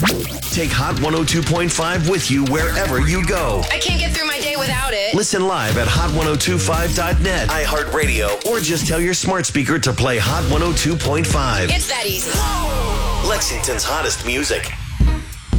Take Hot 102.5 with you wherever you go. I can't get through my day without it. Listen live at hot1025.net, iHeartRadio, or just tell your smart speaker to play Hot 102.5. It's that easy. Lexington's hottest music.